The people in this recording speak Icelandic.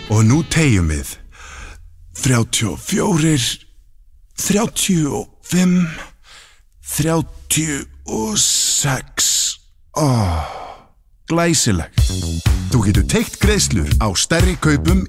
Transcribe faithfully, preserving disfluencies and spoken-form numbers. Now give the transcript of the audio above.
Og nú tegjum við. þrjátíu og fjórir, þrjátíu og fimm, þrjátíu og sex. Ó, glæsilegt. Þú getur teygt greiðslur á stærri kaupum